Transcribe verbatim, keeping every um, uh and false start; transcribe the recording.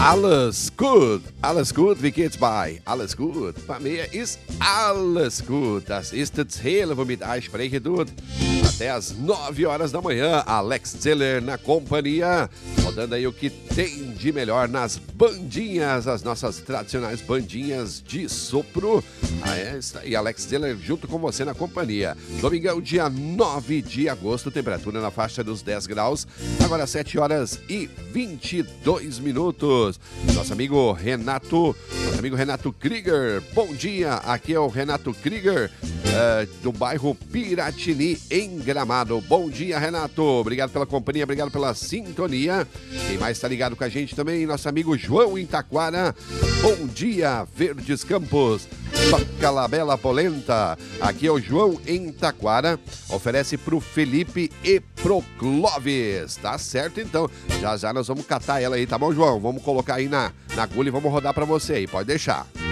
Alles gut, alles gut, wie geht's bei? Alles gut, bei mir ist alles gut. Das ist das Hele, womit ich spreche tut. Até às nove horas da manhã, Alex Zeller na companhia, rodando aí o que tem de melhor nas bandinhas, as nossas tradicionais bandinhas de sopro. Ah, é, está aí Alex Zeller junto com você na companhia. Domingão, dia nove de agosto, temperatura na faixa dos dez graus, agora sete horas e vinte e dois minutos. Nosso amigo Renato, nosso amigo Renato Krieger, bom dia, aqui é o Renato Krieger, uh, do bairro Piratini, em Gramado. Bom dia, Renato, obrigado pela companhia, obrigado pela sintonia. Quem mais está ligado com a gente também, nosso amigo João em Taquara, bom dia, Verdes Campos, Calabela Polenta, aqui é o João em Taquara, oferece pro Felipe e pro Clóvis, tá certo então, já já nós vamos catar ela aí, tá bom, João? Vamos colocar aí na, na agulha e vamos rodar pra você aí, pode deixar.